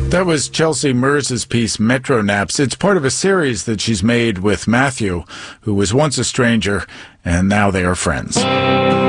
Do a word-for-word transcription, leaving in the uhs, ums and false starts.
That was Chelsea Mers's piece, Metro Naps. It's part of a series that she's made with Matthew, who was once a stranger, and now they are friends.